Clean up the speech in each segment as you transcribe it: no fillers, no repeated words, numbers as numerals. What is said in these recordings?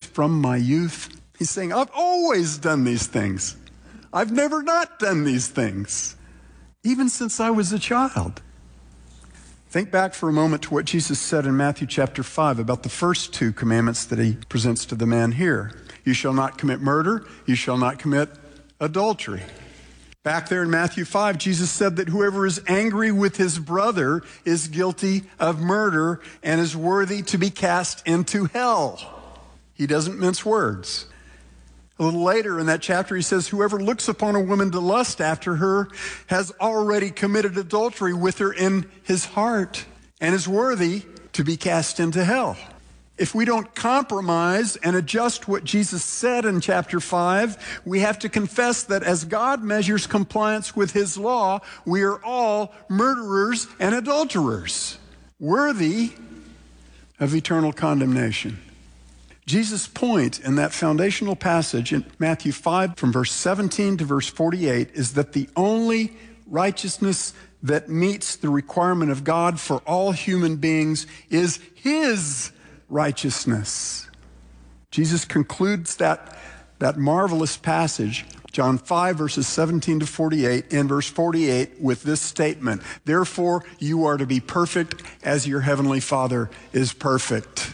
from my youth. He's saying, I've always done these things. I've never not done these things, even since I was a child. Think back for a moment to what Jesus said in Matthew chapter 5 about the first two commandments that he presents to the man here. You shall not commit murder. You shall not commit adultery. Back there in Matthew 5, Jesus said that whoever is angry with his brother is guilty of murder and is worthy to be cast into hell. He doesn't mince words. A little later in that chapter, he says, whoever looks upon a woman to lust after her has already committed adultery with her in his heart and is worthy to be cast into hell. If we don't compromise and adjust what Jesus said in chapter 5, we have to confess that as God measures compliance with his law, we are all murderers and adulterers, worthy of eternal condemnation. Jesus' point in that foundational passage in Matthew 5 from verse 17 to verse 48 is that the only righteousness that meets the requirement of God for all human beings is his righteousness. Jesus concludes that marvelous passage, John 5 verses 17 to 48, in verse 48 with this statement, therefore you are to be perfect as your heavenly Father is perfect.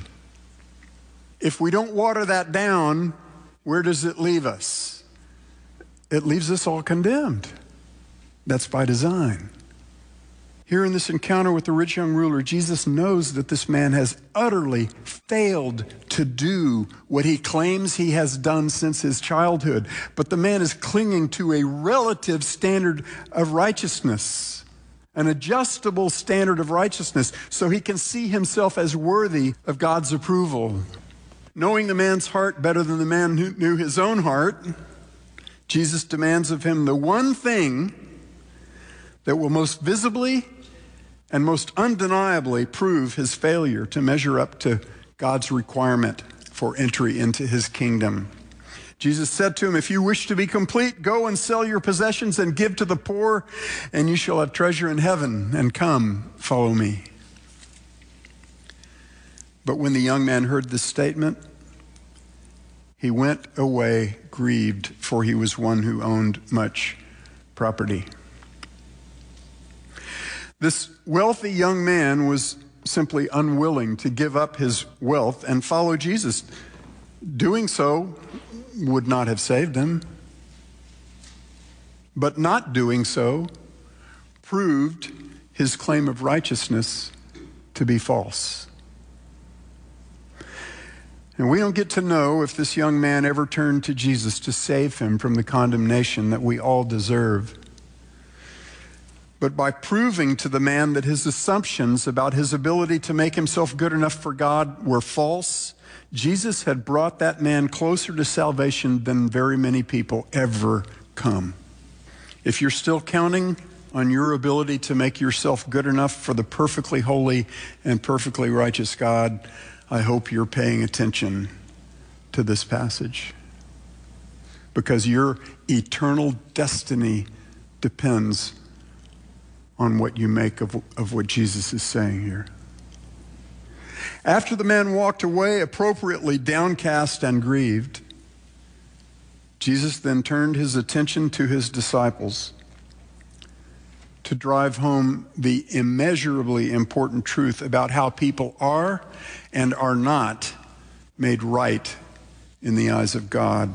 If we don't water that down, where does it leave us? It leaves us all condemned. That's by design. Here in this encounter with the rich young ruler, Jesus knows that this man has utterly failed to do what he claims he has done since his childhood. But the man is clinging to a relative standard of righteousness, an adjustable standard of righteousness, so he can see himself as worthy of God's approval. Knowing the man's heart better than the man who knew his own heart, Jesus demands of him the one thing that will most visibly and most undeniably prove his failure to measure up to God's requirement for entry into his kingdom. Jesus said to him, if you wish to be complete, go and sell your possessions and give to the poor, and you shall have treasure in heaven, and come, follow me. But when the young man heard this statement, he went away grieved, for he was one who owned much property. This wealthy young man was simply unwilling to give up his wealth and follow Jesus. Doing so would not have saved him, but not doing so proved his claim of righteousness to be false. And we don't get to know if this young man ever turned to Jesus to save him from the condemnation that we all deserve. But by proving to the man that his assumptions about his ability to make himself good enough for God were false, Jesus had brought that man closer to salvation than very many people ever come. If you're still counting on your ability to make yourself good enough for the perfectly holy and perfectly righteous God, I hope you're paying attention to this passage, because your eternal destiny depends on what you make of what Jesus is saying here. After the man walked away, appropriately downcast and grieved, Jesus then turned his attention to his disciples to drive home the immeasurably important truth about how people are and are not made right in the eyes of God.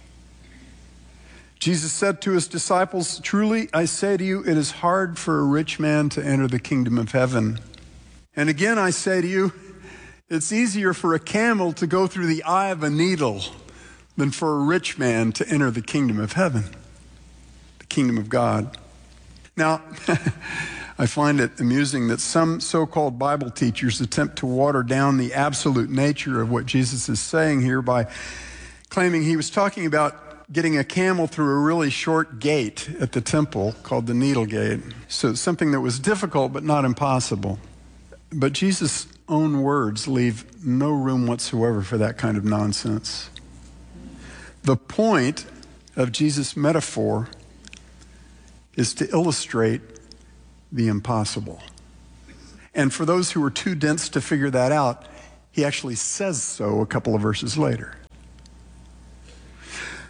Jesus said to his disciples, truly, I say to you, it is hard for a rich man to enter the kingdom of heaven. And again, I say to you, it's easier for a camel to go through the eye of a needle than for a rich man to enter the kingdom of heaven, the kingdom of God. Now, I find it amusing that some so-called Bible teachers attempt to water down the absolute nature of what Jesus is saying here by claiming he was talking about getting a camel through a really short gate at the temple called the Needle Gate. So something that was difficult but not impossible. But Jesus' own words leave no room whatsoever for that kind of nonsense. The point of Jesus' metaphor is to illustrate the impossible. And for those who are too dense to figure that out, he actually says so a couple of verses later.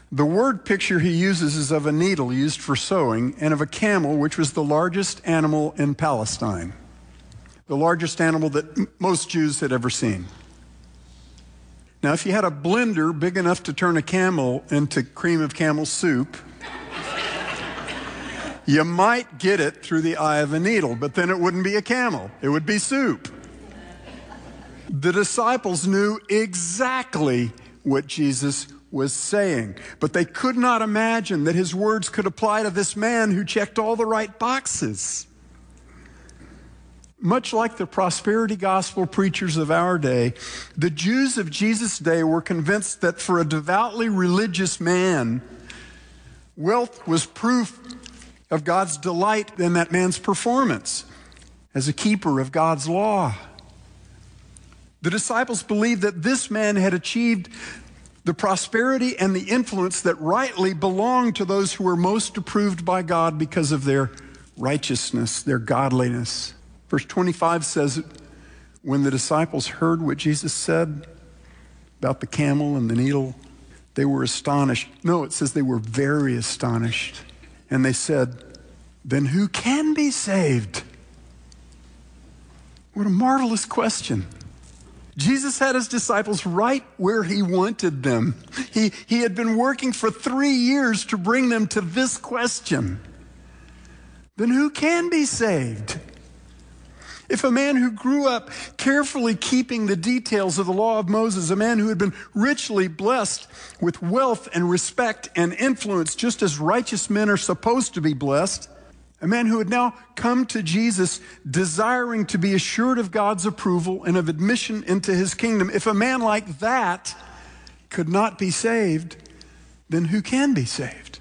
The word picture he uses is of a needle used for sewing and of a camel, which was the largest animal in Palestine, the largest animal that most Jews had ever seen. Now, if you had a blender big enough to turn a camel into cream of camel soup, you might get it through the eye of a needle, but then it wouldn't be a camel. It would be soup. The disciples knew exactly what Jesus was saying, but they could not imagine that his words could apply to this man who checked all the right boxes. Much like the prosperity gospel preachers of our day, the Jews of Jesus' day were convinced that for a devoutly religious man, wealth was proof of God's delight in that man's performance as a keeper of God's law. The disciples believed that this man had achieved the prosperity and the influence that rightly belonged to those who were most approved by God because of their righteousness, their godliness. Verse 25 says, when the disciples heard what Jesus said about the camel and the needle, they were astonished. No, it says they were very astonished. And they said, then who can be saved? What a marvelous question. Jesus had his disciples right where he wanted them. He had been working for 3 years to bring them to this question. Then who can be saved? If a man who grew up carefully keeping the details of the law of Moses, a man who had been richly blessed with wealth and respect and influence, just as righteous men are supposed to be blessed, a man who had now come to Jesus desiring to be assured of God's approval and of admission into his kingdom, if a man like that could not be saved, then who can be saved?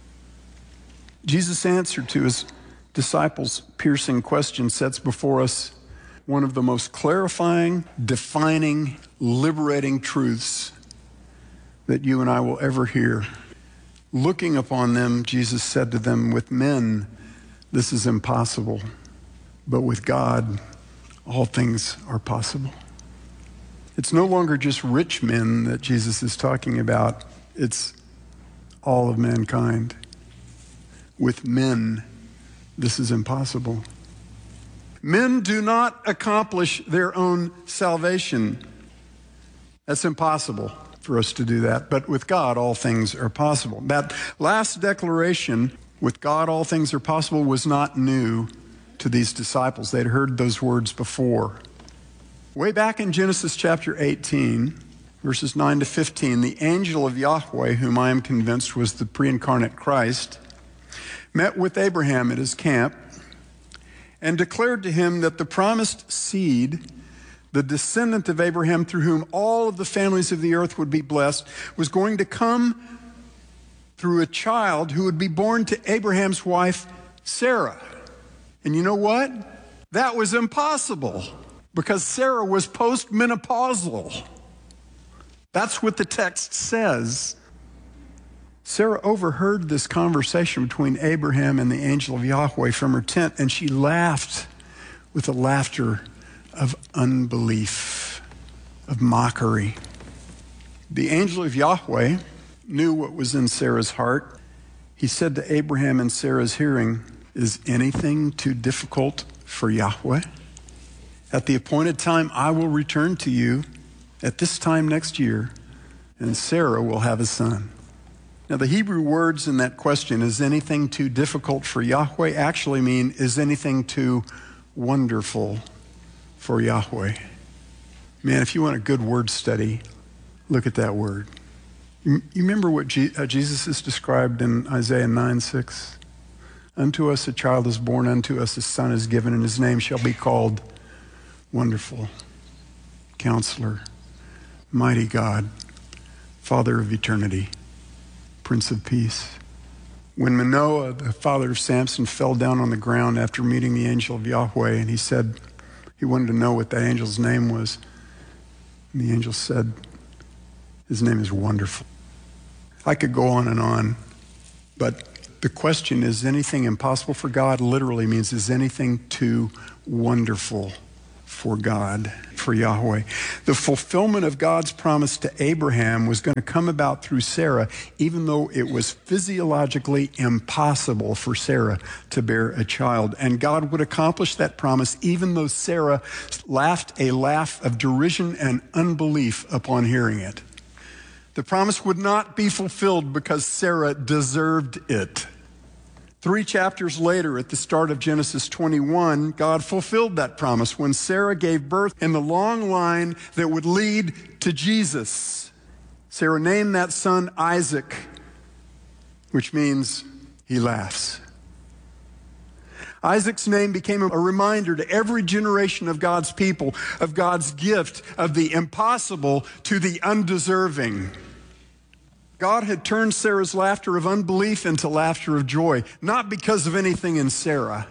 Jesus' answer to his disciples' piercing question sets before us one of the most clarifying, defining, liberating truths that you and I will ever hear. Looking upon them, Jesus said to them, with men, this is impossible, but with God, all things are possible. It's no longer just rich men that Jesus is talking about. It's all of mankind. With men, this is impossible. Men do not accomplish their own salvation. That's impossible for us to do that. But with God, all things are possible. That last declaration, with God, all things are possible, was not new to these disciples. They'd heard those words before. Way back in Genesis chapter 18, verses 9 to 15, the angel of Yahweh, whom I am convinced was the pre-incarnate Christ, met with Abraham at his camp and declared to him that the promised seed, the descendant of Abraham through whom all of the families of the earth would be blessed, was going to come through a child who would be born to Abraham's wife, Sarah. And you know what? That was impossible because Sarah was postmenopausal. That's what the text says. Sarah overheard this conversation between Abraham and the angel of Yahweh from her tent, and she laughed with the laughter of unbelief, of mockery. The angel of Yahweh knew what was in Sarah's heart. He said to Abraham in Sarah's hearing, is anything too difficult for Yahweh? At the appointed time, I will return to you at this time next year, and Sarah will have a son. Now, the Hebrew words in that question, is anything too difficult for Yahweh, actually mean, is anything too wonderful for Yahweh? Man, if you want a good word study, look at that word. You remember what Jesus is described in Isaiah 9:6? Unto us a child is born, unto us a son is given, and his name shall be called Wonderful, Counselor, Mighty God, Father of Eternity, Prince of Peace. When Manoah, the father of Samson, fell down on the ground after meeting the angel of Yahweh, and he said he wanted to know what that angel's name was, and the angel said, his name is Wonderful. I could go on, but the question, is anything impossible for God, literally means, is anything too wonderful for God, for Yahweh. The fulfillment of God's promise to Abraham was going to come about through Sarah, even though it was physiologically impossible for Sarah to bear a child. And God would accomplish that promise even though Sarah laughed a laugh of derision and unbelief upon hearing it. The promise would not be fulfilled because Sarah deserved it. 3 chapters later, at the start of Genesis 21, God fulfilled that promise when Sarah gave birth in the long line that would lead to Jesus. Sarah named that son Isaac, which means he laughs. Isaac's name became a reminder to every generation of God's people of God's gift of the impossible to the undeserving. God had turned Sarah's laughter of unbelief into laughter of joy, not because of anything in Sarah,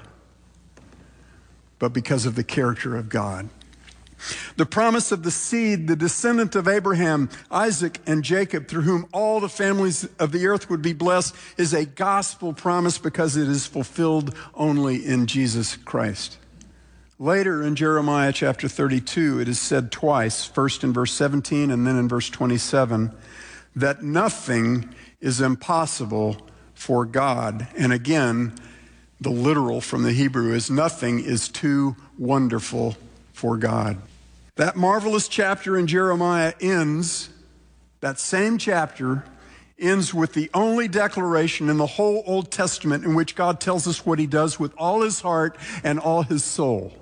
but because of the character of God. The promise of the seed, the descendant of Abraham, Isaac, and Jacob, through whom all the families of the earth would be blessed, is a gospel promise because it is fulfilled only in Jesus Christ. Later in Jeremiah chapter 32, it is said twice, first in verse 17 and then in verse 27, that nothing is impossible for God. And again, the literal from the Hebrew is nothing is too wonderful for God. That marvelous chapter in Jeremiah ends, that same chapter ends with the only declaration in the whole Old Testament in which God tells us what he does with all his heart and all his soul.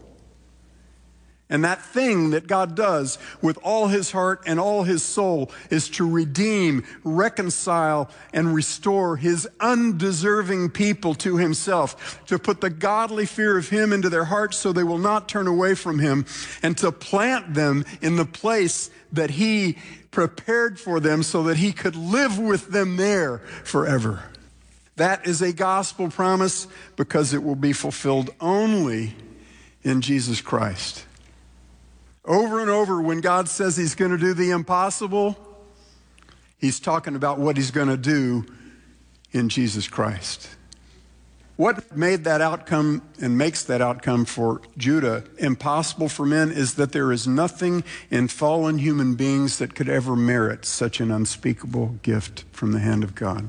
And that thing that God does with all his heart and all his soul is to redeem, reconcile, and restore his undeserving people to himself, to put the godly fear of him into their hearts so they will not turn away from him, and to plant them in the place that he prepared for them so that he could live with them there forever. That is a gospel promise because it will be fulfilled only in Jesus Christ. Over and over, when God says he's going to do the impossible, he's talking about what he's going to do in Jesus Christ. What made that outcome and makes that outcome for Judah impossible for men is that there is nothing in fallen human beings that could ever merit such an unspeakable gift from the hand of God.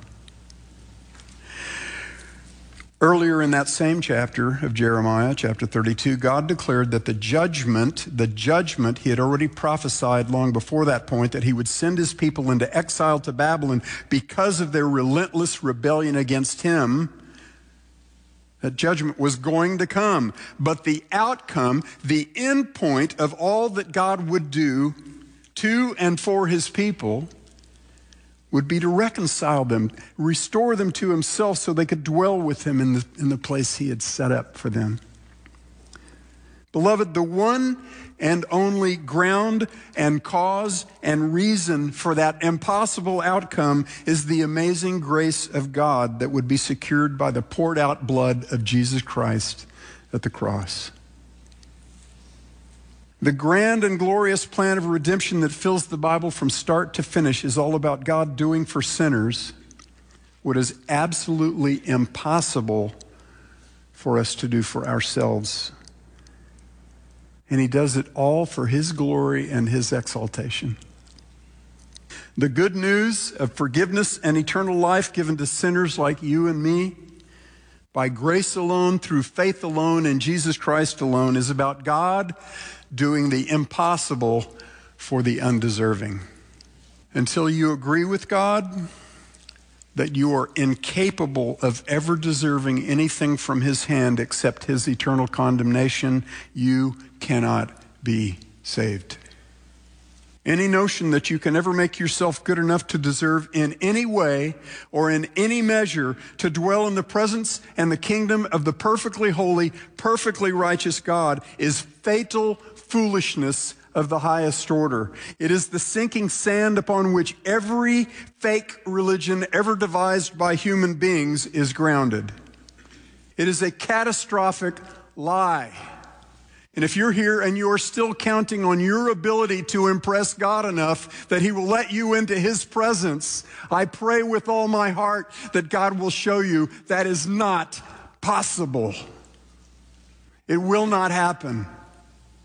Earlier in that same chapter of Jeremiah, chapter 32, God declared that the judgment he had already prophesied long before that point, that he would send his people into exile to Babylon because of their relentless rebellion against him, that judgment was going to come. But the outcome, the end point of all that God would do to and for his people would be to reconcile them, restore them to himself so they could dwell with him in the place he had set up for them. Beloved, the one and only ground and cause and reason for that impossible outcome is the amazing grace of God that would be secured by the poured out blood of Jesus Christ at the cross. The grand and glorious plan of redemption that fills the Bible from start to finish is all about God doing for sinners what is absolutely impossible for us to do for ourselves. And he does it all for his glory and his exaltation. The good news of forgiveness and eternal life given to sinners like you and me, by grace alone, through faith alone, in Jesus Christ alone, is about God doing the impossible for the undeserving. Until you agree with God that you are incapable of ever deserving anything from his hand except his eternal condemnation, you cannot be saved. Any notion that you can ever make yourself good enough to deserve in any way or in any measure to dwell in the presence and the kingdom of the perfectly holy, perfectly righteous God is fatal foolishness of the highest order. It is the sinking sand upon which every fake religion ever devised by human beings is grounded. It is a catastrophic lie. And if you're here and you're still counting on your ability to impress God enough that he will let you into his presence, I pray with all my heart that God will show you that is not possible. It will not happen.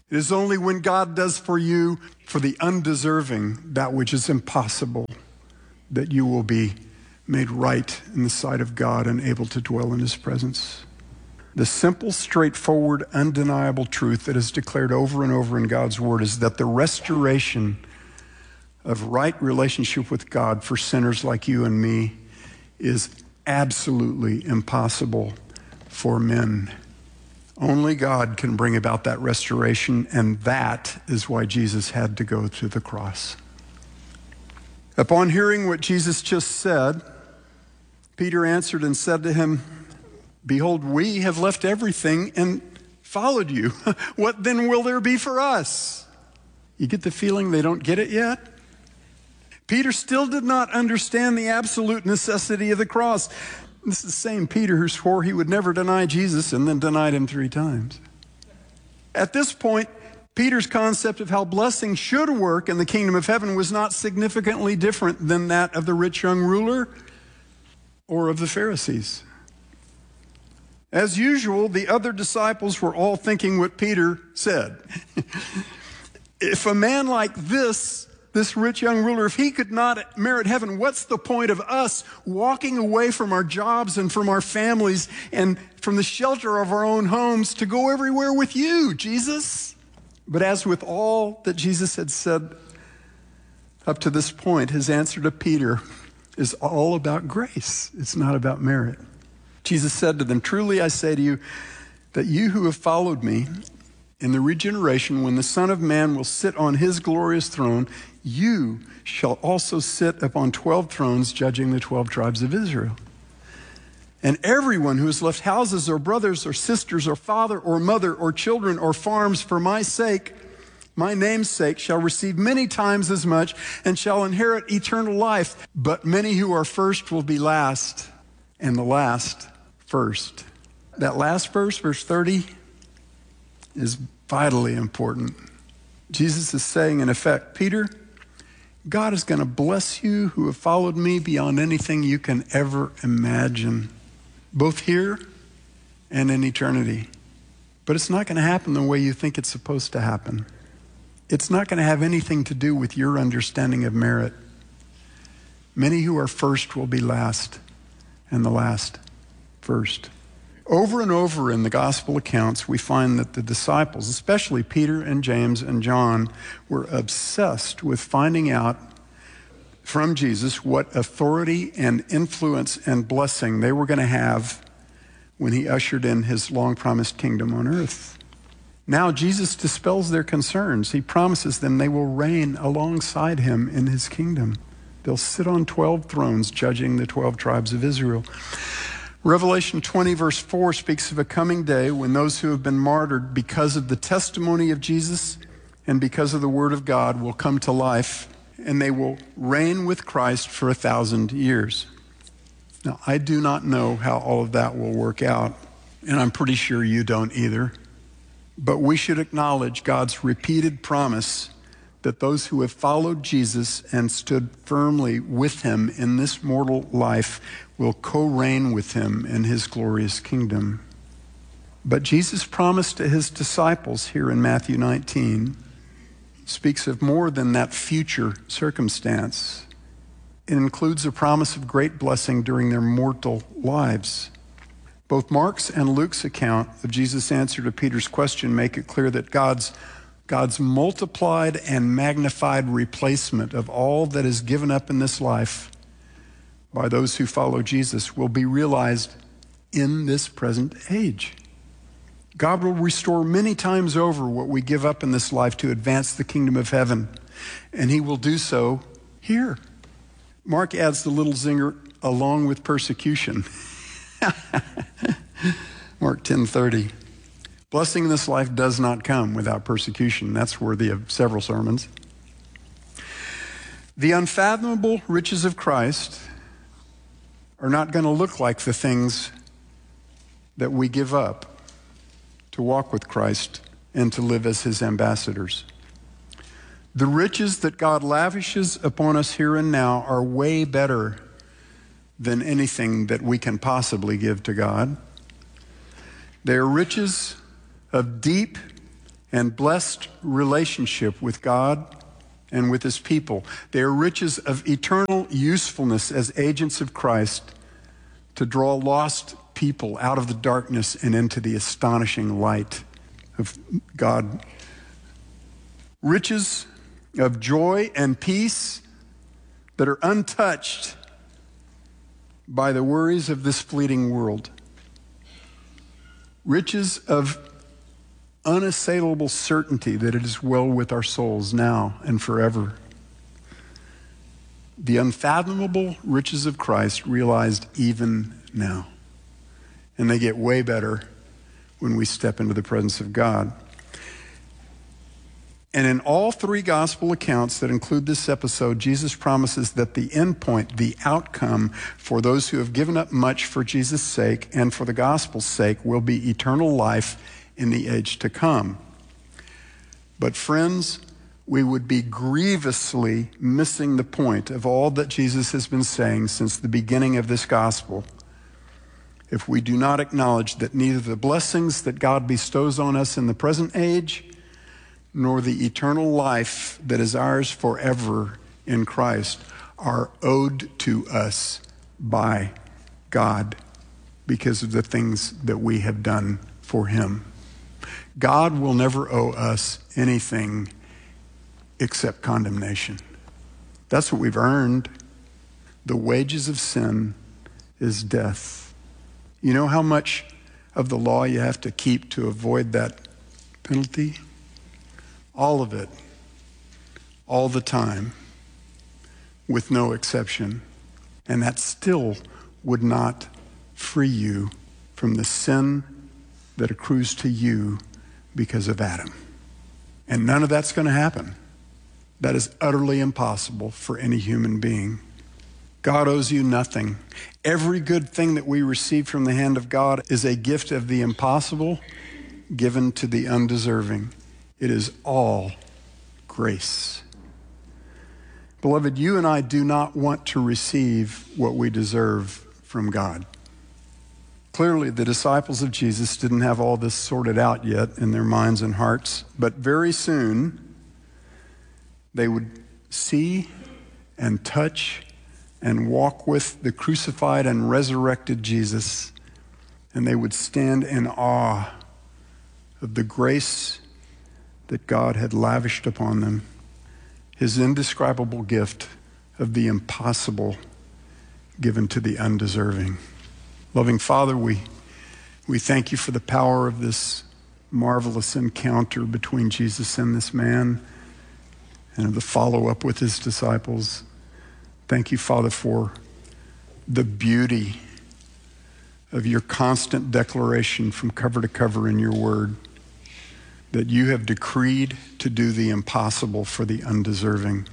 It is only when God does for you, for the undeserving, that which is impossible, that you will be made right in the sight of God and able to dwell in his presence. The simple, straightforward, undeniable truth that is declared over and over in God's word is that the restoration of right relationship with God for sinners like you and me is absolutely impossible for men. Only God can bring about that restoration, and that is why Jesus had to go to the cross. Upon hearing what Jesus just said, Peter answered and said to him, "Behold, we have left everything and followed you. What then will there be for us?" You get the feeling they don't get it yet? Peter still did not understand the absolute necessity of the cross. This is the same Peter who swore he would never deny Jesus and then denied him 3 times. At this point, Peter's concept of how blessing should work in the kingdom of heaven was not significantly different than that of the rich young ruler or of the Pharisees. As usual, the other disciples were all thinking what Peter said. If a man like this rich young ruler, if he could not merit heaven, what's the point of us walking away from our jobs and from our families and from the shelter of our own homes to go everywhere with you, Jesus? But as with all that Jesus had said up to this point, his answer to Peter is all about grace. It's not about merit. Jesus said to them, "Truly I say to you that you who have followed me in the regeneration, when the Son of Man will sit on his glorious throne, you shall also sit upon 12 thrones, judging the 12 tribes of Israel. And everyone who has left houses or brothers or sisters or father or mother or children or farms for my sake, my name's sake, shall receive many times as much and shall inherit eternal life. But many who are first will be last, and the last first." That last verse, verse 30, is vitally important. Jesus is saying, in effect, Peter, God is going to bless you who have followed me beyond anything you can ever imagine, both here and in eternity. But it's not going to happen the way you think it's supposed to happen. It's not going to have anything to do with your understanding of merit. Many who are first will be last, and the last first. Over and over in the gospel accounts, we find that the disciples, especially Peter and James and John, were obsessed with finding out from Jesus what authority and influence and blessing they were going to have when he ushered in his long-promised kingdom on earth. Now Jesus dispels their concerns. He promises them they will reign alongside him in his kingdom. They'll sit on 12 thrones judging the 12 tribes of Israel. Revelation 20 verse 4 speaks of a coming day when those who have been martyred because of the testimony of Jesus and because of the word of God will come to life, and they will reign with Christ for 1,000 years. Now, I do not know how all of that will work out, and I'm pretty sure you don't either. But we should acknowledge God's repeated promise that those who have followed Jesus and stood firmly with him in this mortal life will co-reign with him in his glorious kingdom. But Jesus' promise to his disciples here in Matthew 19 speaks of more than that future circumstance. It includes a promise of great blessing during their mortal lives. Both Mark's and Luke's account of Jesus' answer to Peter's question make it clear that God's multiplied and magnified replacement of all that is given up in this life by those who follow Jesus will be realized in this present age. God will restore many times over what we give up in this life to advance the kingdom of heaven, and he will do so here. Mark adds the little zinger, along with persecution. Mark 10:30. Blessing in this life does not come without persecution. That's worthy of several sermons. The unfathomable riches of Christ are not going to look like the things that we give up to walk with Christ and to live as his ambassadors. The riches that God lavishes upon us here and now are way better than anything that we can possibly give to God. They are riches of deep and blessed relationship with God and with his people. They are riches of eternal usefulness as agents of Christ to draw lost people out of the darkness and into the astonishing light of God. Riches of joy and peace that are untouched by the worries of this fleeting world. Riches of unassailable certainty that it is well with our souls now and forever. The unfathomable riches of Christ realized even now. And they get way better when we step into the presence of God. And in all three gospel accounts that include this episode, Jesus promises that the end point, the outcome for those who have given up much for Jesus' sake and for the gospel's sake will be eternal life in the age to come. But friends, we would be grievously missing the point of all that Jesus has been saying since the beginning of this gospel if we do not acknowledge that neither the blessings that God bestows on us in the present age nor the eternal life that is ours forever in Christ are owed to us by God because of the things that we have done for him. God will never owe us anything except condemnation. That's what we've earned. The wages of sin is death. You know how much of the law you have to keep to avoid that penalty? All of it, all the time, with no exception. And that still would not free you from the sin that accrues to you because of Adam. And none of that's going to happen. That is utterly impossible for any human being. God owes you nothing. Every good thing that we receive from the hand of God is a gift of the impossible given to the undeserving. It is all grace. Beloved, you and I do not want to receive what we deserve from God. Clearly, the disciples of Jesus didn't have all this sorted out yet in their minds and hearts, but very soon they would see and touch and walk with the crucified and resurrected Jesus, and they would stand in awe of the grace that God had lavished upon them, his indescribable gift of the impossible given to the undeserving. Loving Father, we thank you for the power of this marvelous encounter between Jesus and this man and of the follow-up with his disciples. Thank you, Father, for the beauty of your constant declaration from cover to cover in your word, that you have decreed to do the impossible for the undeserving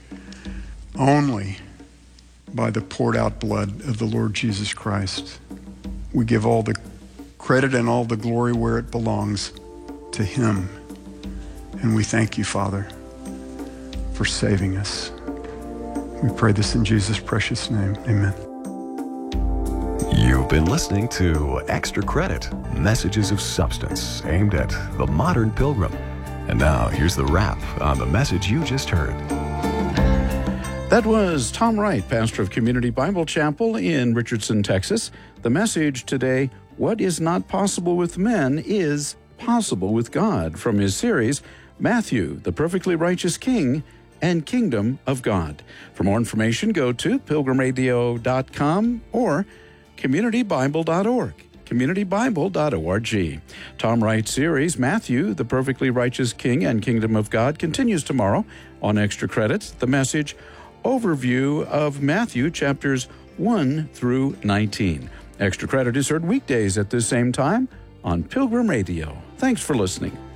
only by the poured out blood of the Lord Jesus Christ. We give all the credit and all the glory where it belongs to him. And we thank you, Father, for saving us. We pray this in Jesus' precious name. Amen. You've been listening to Extra Credit, Messages of Substance, aimed at the modern pilgrim. And now, here's the wrap on the message you just heard. That was Tom Wright, pastor of Community Bible Chapel in Richardson, Texas. The message today, What is Not Possible with Men is Possible with God, from his series, Matthew, the Perfectly Righteous King and Kingdom of God. For more information, go to pilgrimradio.com or communitybible.org. communitybible.org. Tom Wright's series, Matthew, the Perfectly Righteous King and Kingdom of God, continues tomorrow on Extra Credits. The message, Overview of Matthew, chapters 1 through 19. Extra Credit is heard weekdays at this same time on Pilgrim Radio. Thanks for listening.